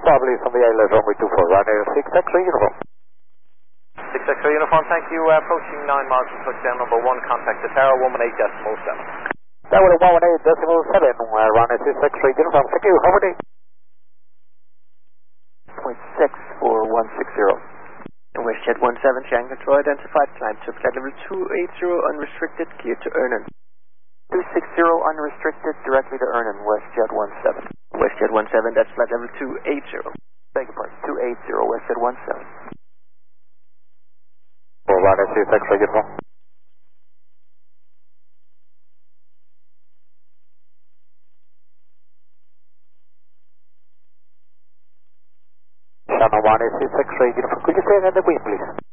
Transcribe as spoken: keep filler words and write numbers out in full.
probably from the islet runway two four, runway six X-ray uniform. six X-ray uniform, thank you. Uh, approaching nine miles from touchdown number one, contact the tower, one one eight decimal seven. That would have one one eight decimal seven, uh, runway six X-ray uniform, thank you, how many? point six for one six zero. And WestJet one seven, Shanghai Control identified, climb to flight level two eight zero, unrestricted, clear to Ernan. two six zero unrestricted, directly to Ernan, WestJet one seven. WestJet one seven, that's flight level two eight zero. Beg your pardon, two eight zero, WestJet one seven. For runway six X-ray uniform. Channel one is six X-ray uniform. Could you say again the wind, please?